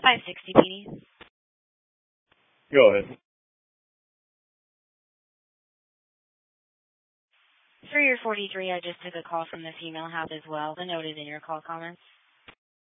560 PD. Go ahead. For your 43, I just took a call from the female house as well. The note is in your call comments.